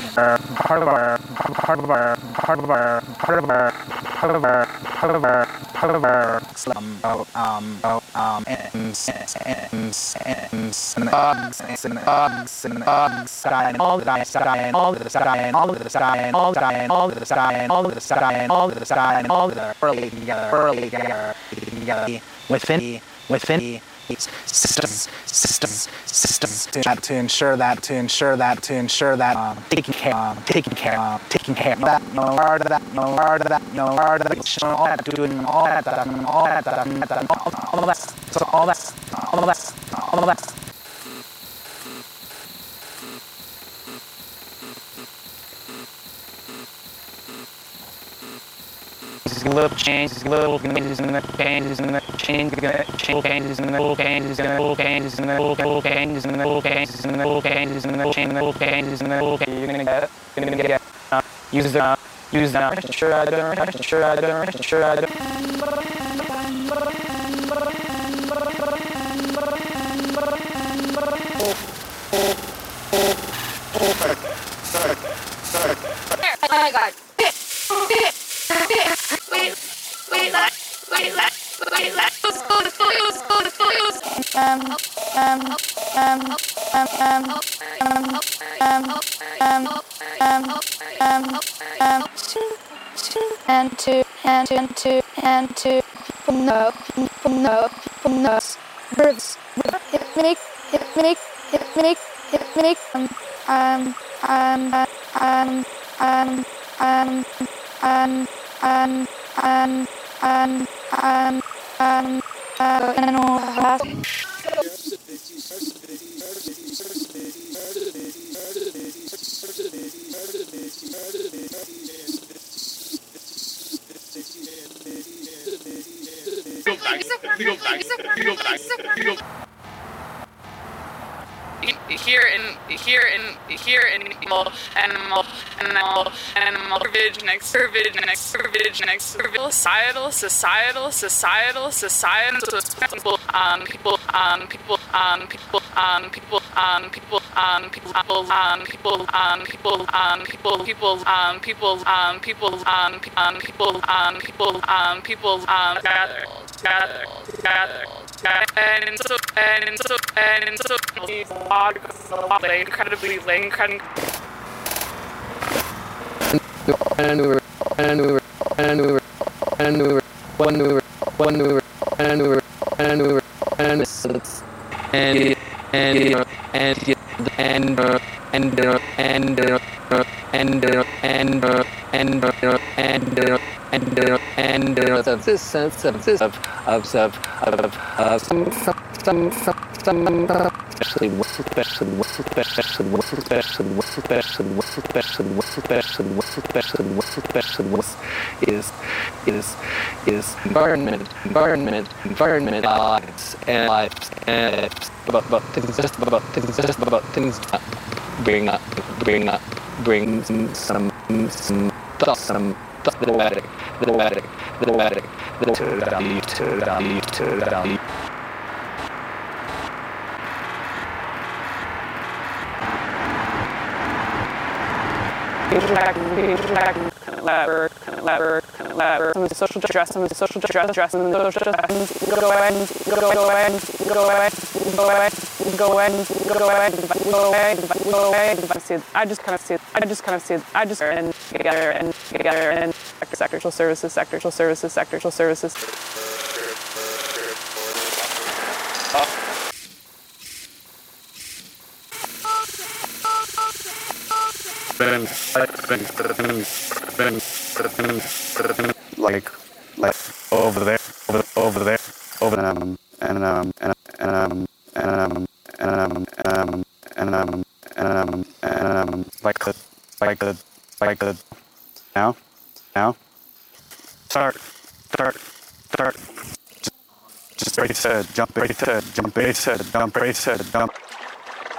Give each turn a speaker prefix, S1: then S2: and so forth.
S1: within systems to ensure that taking care that doing all that. Little changes, little changes in the changes in the changes in the changes in the little changes in the little changes in the little changes in the little changes in the little changes in the little changes in the little changes. You're gonna get use the sure I don't sure I don't sure I don't.
S2: Oh my God. And to no verbs hypnotic here in animal societal gather. And so incredibly
S3: this sense of especially is environment lives about things bring some thoughts little attic
S2: some of the social stress, and I just kind of see together and sectoral services.
S4: Like over there, like the now, start. Just brace head, jump brace head, jump.